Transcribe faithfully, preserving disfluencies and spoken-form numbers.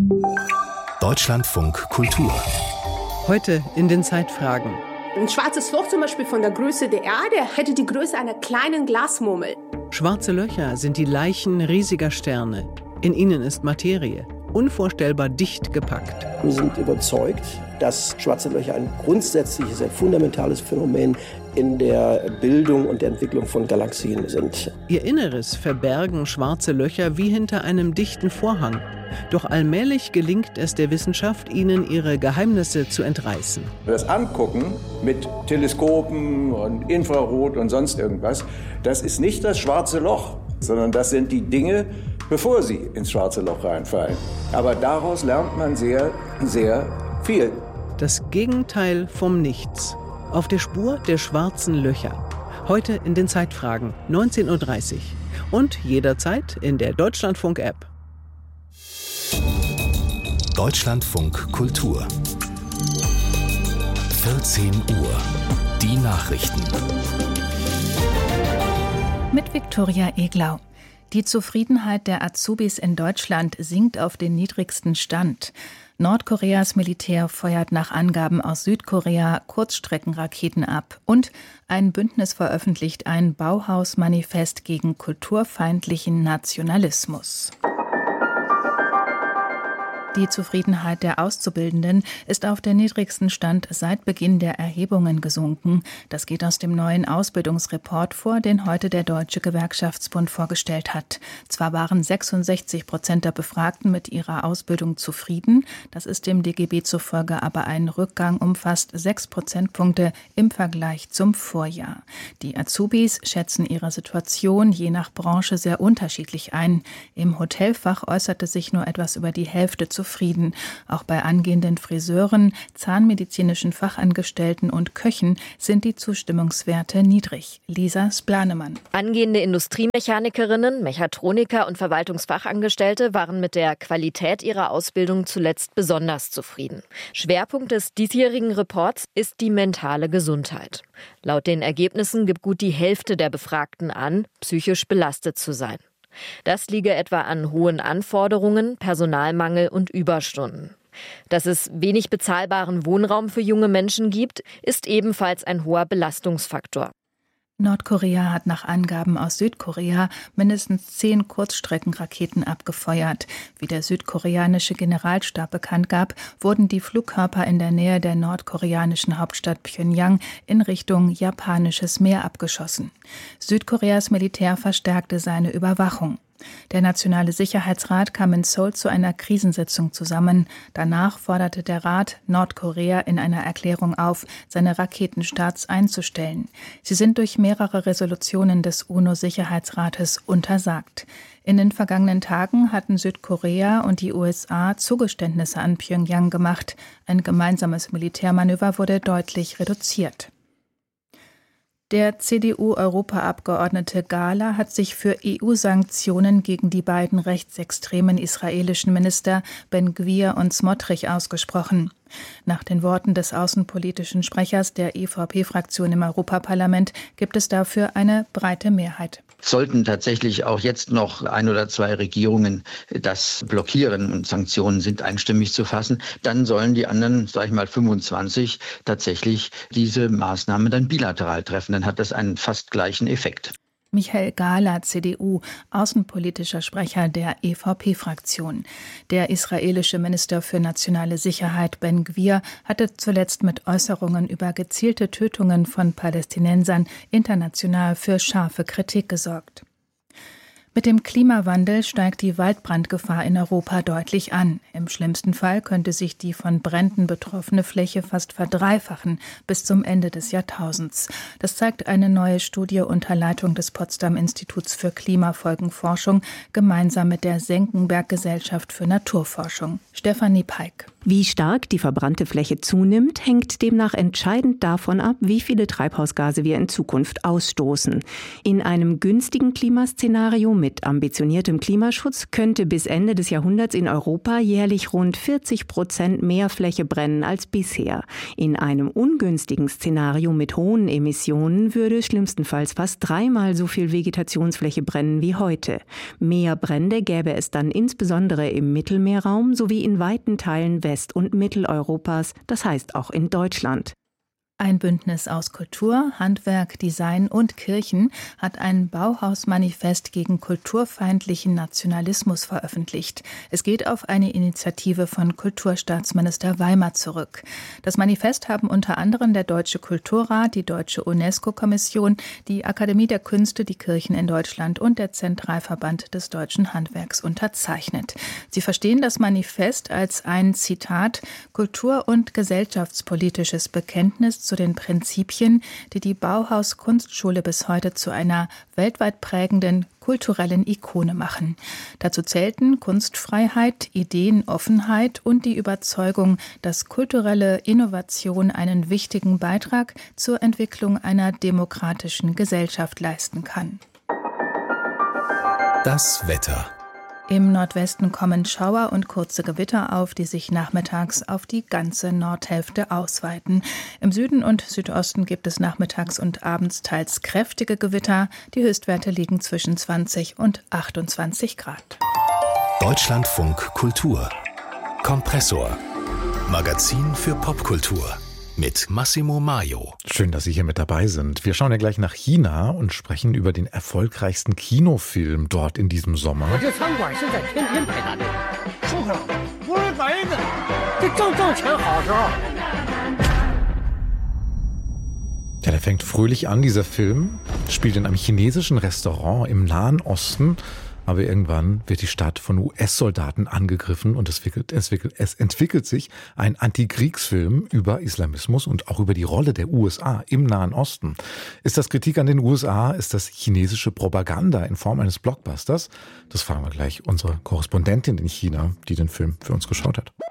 Deutschlandfunk Kultur. Heute in den Zeitfragen. Ein schwarzes Loch zum Beispiel von der Größe der Erde hätte die Größe einer kleinen Glasmurmel. Schwarze Löcher sind die Leichen riesiger Sterne. In ihnen ist Materie, unvorstellbar dicht gepackt. Wir sind überzeugt, dass schwarze Löcher ein grundsätzliches, ein fundamentales Phänomen in der Bildung und der Entwicklung von Galaxien sind. Ihr Inneres verbergen schwarze Löcher wie hinter einem dichten Vorhang. Doch allmählich gelingt es der Wissenschaft, ihnen ihre Geheimnisse zu entreißen. Das Angucken mit Teleskopen und Infrarot und sonst irgendwas, das ist nicht das schwarze Loch, sondern das sind die Dinge, bevor sie ins schwarze Loch reinfallen. Aber daraus lernt man sehr, sehr viel. Das Gegenteil vom Nichts. Auf der Spur der schwarzen Löcher. Heute in den Zeitfragen, neunzehn Uhr dreißig. Und jederzeit in der Deutschlandfunk-App. Deutschlandfunk Kultur. vierzehn Uhr. Die Nachrichten. Mit Viktoria Eglau. Die Zufriedenheit der Azubis in Deutschland sinkt auf den niedrigsten Stand. Nordkoreas Militär feuert nach Angaben aus Südkorea Kurzstreckenraketen ab. Und ein Bündnis veröffentlicht ein Bauhaus-Manifest gegen kulturfeindlichen Nationalismus. Die Zufriedenheit der Auszubildenden ist auf den niedrigsten Stand seit Beginn der Erhebungen gesunken. Das geht aus dem neuen Ausbildungsreport vor, den heute der Deutsche Gewerkschaftsbund vorgestellt hat. Zwar waren sechsundsechzig Prozent der Befragten mit ihrer Ausbildung zufrieden, das ist dem D G B zufolge aber ein Rückgang um fast sechs Prozentpunkte im Vergleich zum Vorjahr. Die Azubis schätzen ihre Situation je nach Branche sehr unterschiedlich ein. Im Hotelfach äußerte sich nur etwas über die Hälfte zufrieden. Zufrieden. Auch bei angehenden Friseuren, zahnmedizinischen Fachangestellten und Köchen sind die Zustimmungswerte niedrig. Lisa Splanemann. Angehende Industriemechanikerinnen, Mechatroniker und Verwaltungsfachangestellte waren mit der Qualität ihrer Ausbildung zuletzt besonders zufrieden. Schwerpunkt des diesjährigen Reports ist die mentale Gesundheit. Laut den Ergebnissen gibt gut die Hälfte der Befragten an, psychisch belastet zu sein. Das liege etwa an hohen Anforderungen, Personalmangel und Überstunden. Dass es wenig bezahlbaren Wohnraum für junge Menschen gibt, ist ebenfalls ein hoher Belastungsfaktor. Nordkorea hat nach Angaben aus Südkorea mindestens zehn Kurzstreckenraketen abgefeuert. Wie der südkoreanische Generalstab bekannt gab, wurden die Flugkörper in der Nähe der nordkoreanischen Hauptstadt Pjöngjang in Richtung japanisches Meer abgeschossen. Südkoreas Militär verstärkte seine Überwachung. Der Nationale Sicherheitsrat kam in Seoul zu einer Krisensitzung zusammen. Danach forderte der Rat Nordkorea in einer Erklärung auf, seine Raketenstarts einzustellen. Sie sind durch mehrere Resolutionen des U N O-Sicherheitsrates untersagt. In den vergangenen Tagen hatten Südkorea und die U S A Zugeständnisse an Pjöngjang gemacht. Ein gemeinsames Militärmanöver wurde deutlich reduziert. Der C D U-Europaabgeordnete Gahler hat sich für E U-Sanktionen gegen die beiden rechtsextremen israelischen Minister Ben-Gvir und Smotrich ausgesprochen. Nach den Worten des außenpolitischen Sprechers der E V P-Fraktion im Europaparlament gibt es dafür eine breite Mehrheit. Sollten tatsächlich auch jetzt noch ein oder zwei Regierungen das blockieren und Sanktionen sind einstimmig zu fassen, dann sollen die anderen, sage ich mal, fünfundzwanzig tatsächlich diese Maßnahmen dann bilateral treffen. Dann hat das einen fast gleichen Effekt. Michael Gahler, C D U, außenpolitischer Sprecher der E V P-Fraktion. Der israelische Minister für nationale Sicherheit Ben-Gvir hatte zuletzt mit Äußerungen über gezielte Tötungen von Palästinensern international für scharfe Kritik gesorgt. Mit dem Klimawandel steigt die Waldbrandgefahr in Europa deutlich an. Im schlimmsten Fall könnte sich die von Bränden betroffene Fläche fast verdreifachen bis zum Ende des Jahrtausends. Das zeigt eine neue Studie unter Leitung des Potsdam-Instituts für Klimafolgenforschung gemeinsam mit der Senckenberg-Gesellschaft für Naturforschung. Stefanie Peik. Wie stark die verbrannte Fläche zunimmt, hängt demnach entscheidend davon ab, wie viele Treibhausgase wir in Zukunft ausstoßen. In einem günstigen Klimaszenario mit ambitioniertem Klimaschutz könnte bis Ende des Jahrhunderts in Europa jährlich rund vierzig Prozent mehr Fläche brennen als bisher. In einem ungünstigen Szenario mit hohen Emissionen würde schlimmstenfalls fast dreimal so viel Vegetationsfläche brennen wie heute. Mehr Brände gäbe es dann insbesondere im Mittelmeerraum sowie in weiten Teilen West- und Mitteleuropas, das heißt auch in Deutschland. Ein Bündnis aus Kultur, Handwerk, Design und Kirchen hat ein Bauhaus-Manifest gegen kulturfeindlichen Nationalismus veröffentlicht. Es geht auf eine Initiative von Kulturstaatsminister Weimar zurück. Das Manifest haben unter anderem der Deutsche Kulturrat, die Deutsche UNESCO-Kommission, die Akademie der Künste, die Kirchen in Deutschland und der Zentralverband des deutschen Handwerks unterzeichnet. Sie verstehen das Manifest als ein, Zitat, kultur- und gesellschaftspolitisches Bekenntnis zu den Prinzipien, die die Bauhaus-Kunstschule bis heute zu einer weltweit prägenden kulturellen Ikone machen. Dazu zählten Kunstfreiheit, Ideenoffenheit und die Überzeugung, dass kulturelle Innovation einen wichtigen Beitrag zur Entwicklung einer demokratischen Gesellschaft leisten kann. Das Wetter. Im Nordwesten kommen Schauer und kurze Gewitter auf, die sich nachmittags auf die ganze Nordhälfte ausweiten. Im Süden und Südosten gibt es nachmittags und abends teils kräftige Gewitter. Die Höchstwerte liegen zwischen zwanzig und achtundzwanzig Grad. Deutschlandfunk Kultur. Kompressor. Magazin für Popkultur. Mit Massimo Maio. Schön, dass Sie hier mit dabei sind. Wir schauen ja gleich nach China und sprechen über den erfolgreichsten Kinofilm dort in diesem Sommer. Ja, der fängt fröhlich an, dieser Film, spielt in einem chinesischen Restaurant im Nahen Osten. Aber irgendwann wird die Stadt von U S-Soldaten angegriffen und es entwickelt, es, entwickelt, es entwickelt sich ein Antikriegsfilm über Islamismus und auch über die Rolle der U S A im Nahen Osten. Ist das Kritik an den U S A? Ist das chinesische Propaganda in Form eines Blockbusters? Das fragen wir gleich unsere Korrespondentin in China, die den Film für uns geschaut hat.